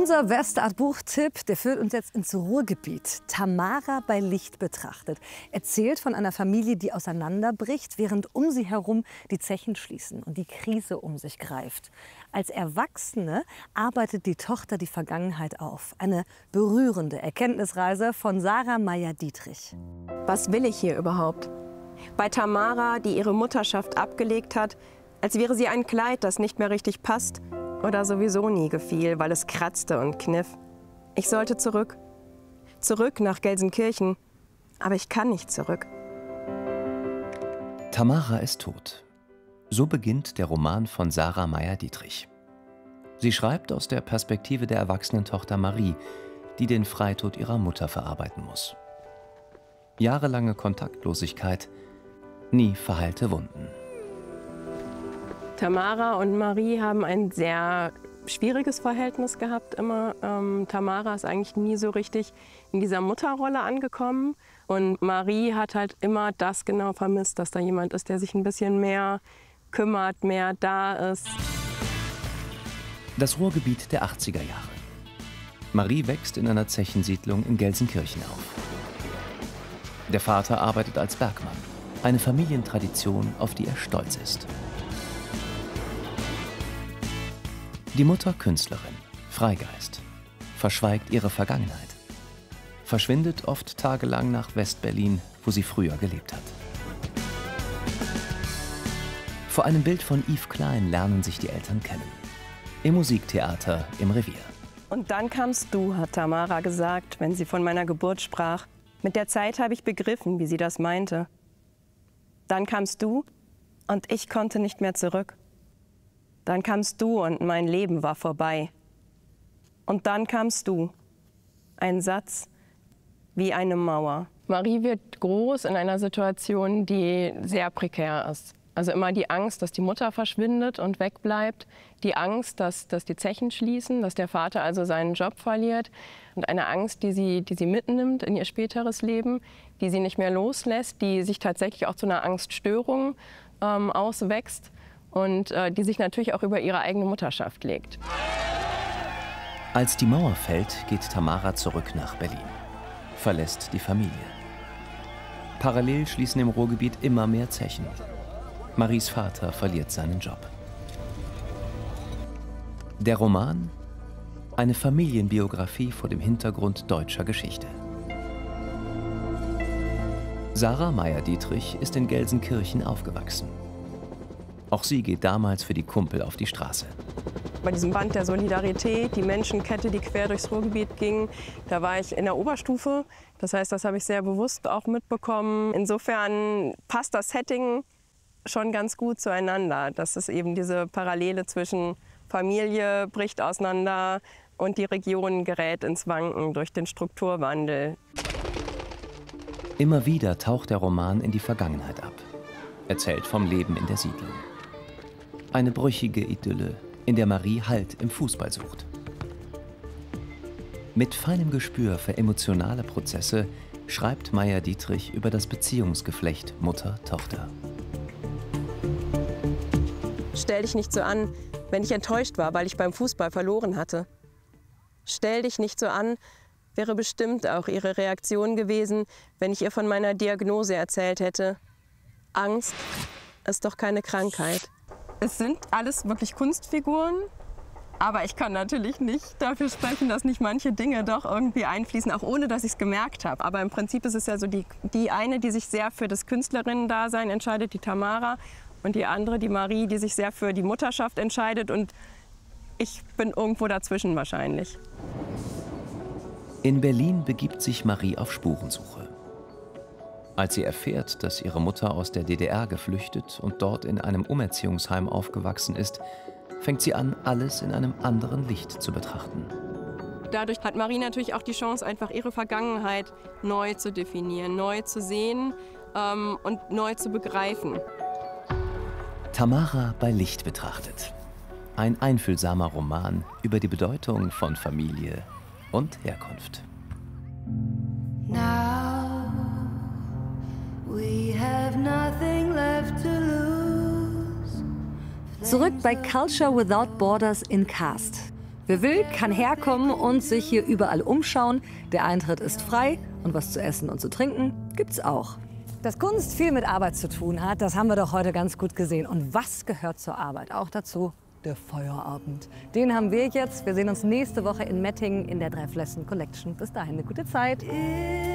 Unser Westart-Buchtipp, der führt uns jetzt ins Ruhrgebiet. Tamara bei Licht betrachtet. Erzählt von einer Familie, die auseinanderbricht, während um sie herum die Zechen schließen und die Krise um sich greift. Als Erwachsene arbeitet die Tochter die Vergangenheit auf. Eine berührende Erkenntnisreise von Sarah Meyer-Dietrich. Was will ich hier überhaupt? Bei Tamara, die ihre Mutterschaft abgelegt hat, als wäre sie ein Kleid, das nicht mehr richtig passt oder sowieso nie gefiel, weil es kratzte und kniff. Ich sollte zurück. Zurück nach Gelsenkirchen. Aber ich kann nicht zurück. Tamara ist tot. So beginnt der Roman von Sarah Meyer-Dietrich. Sie schreibt aus der Perspektive der erwachsenen Tochter Marie, die den Freitod ihrer Mutter verarbeiten muss. Jahrelange Kontaktlosigkeit, nie verheilte Wunden. Tamara und Marie haben ein sehr schwieriges Verhältnis gehabt immer. Tamara ist eigentlich nie so richtig in dieser Mutterrolle angekommen. Und Marie hat halt immer das genau vermisst, dass da jemand ist, der sich ein bisschen mehr kümmert, mehr da ist. Das Ruhrgebiet der 80er Jahre. Marie wächst in einer Zechensiedlung in Gelsenkirchen auf. Der Vater arbeitet als Bergmann, eine Familientradition, auf die er stolz ist. Die Mutter Künstlerin, Freigeist, verschweigt ihre Vergangenheit, verschwindet oft tagelang nach West-Berlin, wo sie früher gelebt hat. Vor einem Bild von Yves Klein lernen sich die Eltern kennen. Im Musiktheater im Revier. Und dann kamst du, hat Tamara gesagt, wenn sie von meiner Geburt sprach. Mit der Zeit habe ich begriffen, wie sie das meinte. Dann kamst du und ich konnte nicht mehr zurück. Dann kamst du und mein Leben war vorbei. Und dann kamst du. Ein Satz wie eine Mauer. Marie wird groß in einer Situation, die sehr prekär ist. Also immer die Angst, dass die Mutter verschwindet und wegbleibt. Die Angst, dass die Zechen schließen, dass der Vater also seinen Job verliert. Und eine Angst, die sie mitnimmt in ihr späteres Leben, die sie nicht mehr loslässt, die sich tatsächlich auch zu einer Angststörung auswächst. Und die sich natürlich auch über ihre eigene Mutterschaft legt. Als die Mauer fällt, geht Tamara zurück nach Berlin, verlässt die Familie. Parallel schließen im Ruhrgebiet immer mehr Zechen. Maries Vater verliert seinen Job. Der Roman? Eine Familienbiografie vor dem Hintergrund deutscher Geschichte. Sarah Meyer-Dietrich ist in Gelsenkirchen aufgewachsen. Auch sie geht damals für die Kumpel auf die Straße. Bei diesem Band der Solidarität, die Menschenkette, die quer durchs Ruhrgebiet ging, da war ich in der Oberstufe. Das heißt, das habe ich sehr bewusst auch mitbekommen. Insofern passt das Setting schon ganz gut zueinander. Das ist eben diese Parallele zwischen Familie bricht auseinander und die Region gerät ins Wanken durch den Strukturwandel. Immer wieder taucht der Roman in die Vergangenheit ab, erzählt vom Leben in der Siedlung. Eine brüchige Idylle, in der Marie Halt im Fußball sucht. Mit feinem Gespür für emotionale Prozesse schreibt Meyer-Dietrich über das Beziehungsgeflecht Mutter-Tochter. Stell dich nicht so an, wenn ich enttäuscht war, weil ich beim Fußball verloren hatte. Stell dich nicht so an, wäre bestimmt auch ihre Reaktion gewesen, wenn ich ihr von meiner Diagnose erzählt hätte. Angst ist doch keine Krankheit. Es sind alles wirklich Kunstfiguren, aber ich kann natürlich nicht dafür sprechen, dass nicht manche Dinge doch irgendwie einfließen, auch ohne, dass ich es gemerkt habe. Aber im Prinzip ist es ja so die eine, die sich sehr für das Künstlerinnen-Dasein entscheidet, die Tamara, und die andere, die Marie, die sich sehr für die Mutterschaft entscheidet. Und ich bin irgendwo dazwischen wahrscheinlich. In Berlin begibt sich Marie auf Spurensuche. Als sie erfährt, dass ihre Mutter aus der DDR geflüchtet und dort in einem Umerziehungsheim aufgewachsen ist, fängt sie an, alles in einem anderen Licht zu betrachten. Dadurch hat Marie natürlich auch die Chance, einfach ihre Vergangenheit neu zu definieren, neu zu sehen und neu zu begreifen. Tamara bei Licht betrachtet. Ein einfühlsamer Roman über die Bedeutung von Familie und Herkunft. Zurück bei Culture Without Borders in Cast. Wer will, kann herkommen und sich hier überall umschauen. Der Eintritt ist frei und was zu essen und zu trinken gibt's auch. Dass Kunst viel mit Arbeit zu tun hat, das haben wir doch heute ganz gut gesehen. Und was gehört zur Arbeit? Auch dazu der Feierabend. Den haben wir jetzt. Wir sehen uns nächste Woche in Mettingen in der Drei Flessen Collection. Bis dahin eine gute Zeit.